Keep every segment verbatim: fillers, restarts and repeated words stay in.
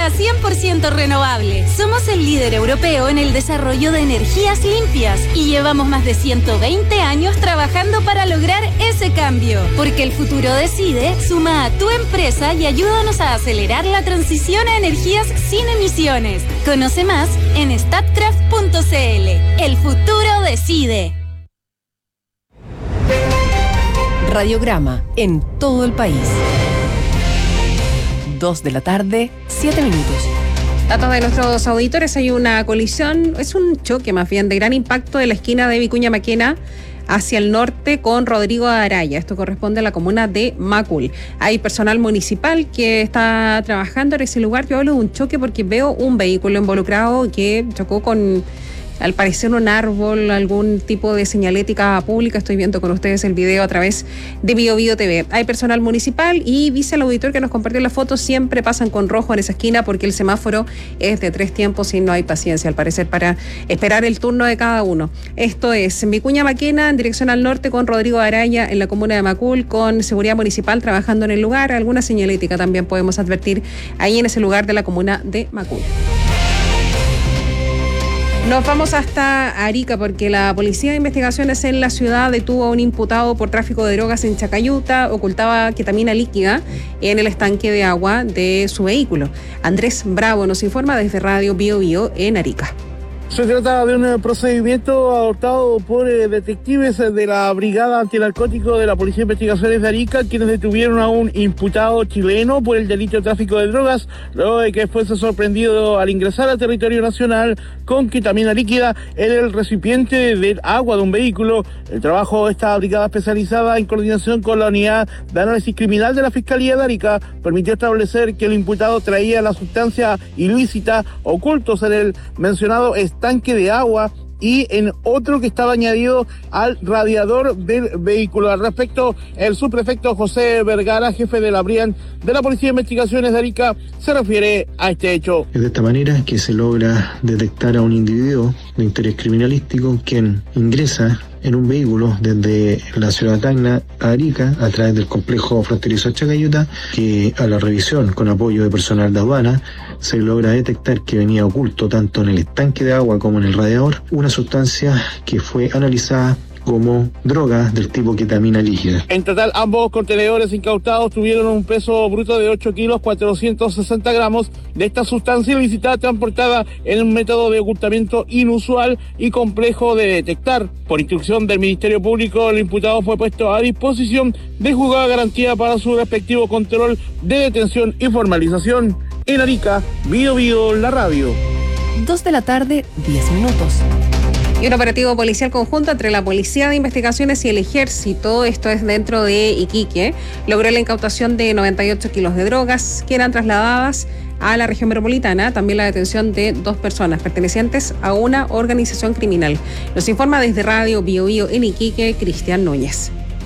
energía cien por ciento renovable. Somos el líder europeo en el desarrollo de energías limpias y llevamos más de ciento veinte años trabajando para lograr ese cambio. Porque el futuro decide, suma a tu empresa y ayúdanos a acelerar la transición a energías sin emisiones. Conoce más en statkraft punto c l. El futuro decide. Radiograma en todo el país. Dos de la tarde, siete minutos. Datos de nuestros auditores, hay una colisión, es un choque más bien de gran impacto de la esquina de Vicuña Maquena hacia el norte con Rodrigo Araya. Esto corresponde a la comuna de Macul. Hay personal municipal que está trabajando en ese lugar. Yo hablo de un choque porque veo un vehículo involucrado que chocó con, al parecer, un árbol, algún tipo de señalética pública. Estoy viendo con ustedes el video a través de Bio Bio T V. Hay personal municipal y dice el auditor que nos compartió la foto, siempre pasan con rojo en esa esquina porque el semáforo es de tres tiempos y no hay paciencia, al parecer, para esperar el turno de cada uno. Esto es en Vicuña Maquena, en dirección al norte, con Rodrigo Araya, en la comuna de Macul, con seguridad municipal trabajando en el lugar. Alguna señalética también podemos advertir ahí en ese lugar de la comuna de Macul. Nos vamos hasta Arica porque la Policía de Investigaciones en la ciudad detuvo a un imputado por tráfico de drogas en Chacayuta. Ocultaba ketamina líquida en el estanque de agua de su vehículo. Andrés Bravo nos informa desde Radio Bio Bio en Arica. Se trata de un procedimiento adoptado por eh, detectives de la Brigada Antinarcótico de la Policía de Investigaciones de Arica, quienes detuvieron a un imputado chileno por el delito de tráfico de drogas, luego de que fuese sorprendido al ingresar al territorio nacional con ketamina líquida en el recipiente del agua de un vehículo. El trabajo de esta brigada especializada, en coordinación con la unidad de análisis criminal de la Fiscalía de Arica, permitió establecer que el imputado traía la sustancia ilícita ocultos en el mencionado tanque de agua y en otro que estaba añadido al radiador del vehículo. Al respecto, el subprefecto José Vergara, jefe de la BRIAN de la Policía de Investigaciones de Arica, se refiere a este hecho. Es de esta manera que se logra detectar a un individuo de interés criminalístico quien ingresa en un vehículo desde la ciudad de Tacna a Arica a través del complejo fronterizo Chacayuta, que a la revisión con apoyo de personal de aduana se logra detectar que venía oculto tanto en el estanque de agua como en el radiador una sustancia que fue analizada como droga del tipo ketamina líquida. En total, ambos contenedores incautados tuvieron un peso bruto de ocho kilos cuatrocientos sesenta gramos de esta sustancia ilícita, transportada en un método de ocultamiento inusual y complejo de detectar. Por instrucción del Ministerio Público, el imputado fue puesto a disposición de juzgado de garantía para su respectivo control de detención y formalización. En Arica, Bio Bio, la radio. Dos de la tarde, diez minutos. Y un operativo policial conjunto entre la Policía de Investigaciones y el Ejército, esto es dentro de Iquique, logró la incautación de noventa y ocho kilos de drogas que eran trasladadas a la región metropolitana, también la detención de dos personas pertenecientes a una organización criminal. Nos informa desde Radio Bio Bio en Iquique, Cristian Núñez.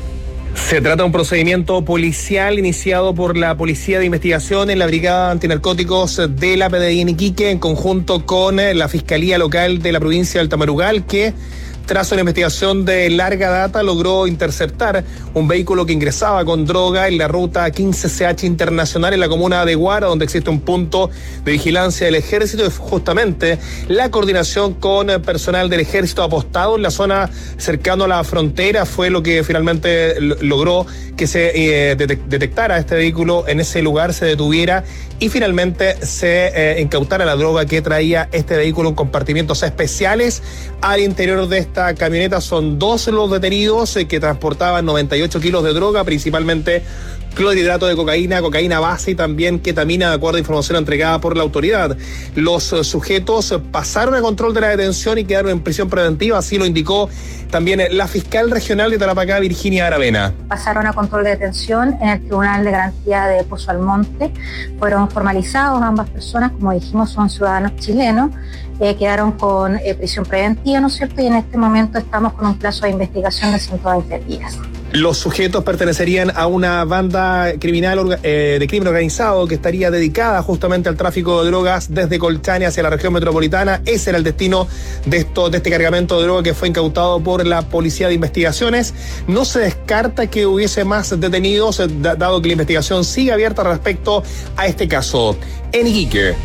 Se trata de un procedimiento policial iniciado por la Policía de Investigación en la Brigada Antinarcóticos de la P D I en Iquique, en conjunto con la Fiscalía Local de la provincia del Tamarugal, que tras una investigación de larga data logró interceptar un vehículo que ingresaba con droga en la ruta quince C H internacional en la comuna de Guara, donde existe un punto de vigilancia del Ejército, y justamente la coordinación con personal del Ejército apostado en la zona cercano a la frontera fue lo que finalmente logró que se eh, detectara este vehículo en ese lugar, se detuviera y finalmente se eh, incautara la droga que traía este vehículo en compartimientos especiales al interior de esta camioneta. Son dos los detenidos eh, que transportaban noventa y ocho kilos de droga, principalmente clorhidrato de cocaína, cocaína base y también ketamina, de acuerdo a información entregada por la autoridad. Los uh, sujetos pasaron a control de la detención y quedaron en prisión preventiva, así lo indicó también la fiscal regional de Tarapacá, Virginia Aravena. Pasaron a control de detención en el Tribunal de Garantía de Pozo Almonte. Fueron formalizados ambas personas, como dijimos, son ciudadanos chilenos. Eh, quedaron con eh, prisión preventiva, ¿no es cierto? Y en este momento estamos con un plazo de investigación de ciento veinte días. Los sujetos pertenecerían a una banda criminal eh, de crimen organizado que estaría dedicada justamente al tráfico de drogas desde Colchane hacia la región metropolitana. Ese era el destino de, esto, de este cargamento de droga que fue incautado por la Policía de Investigaciones. No se descarta que hubiese más detenidos, dado que la investigación sigue abierta respecto a este caso. En Iquique,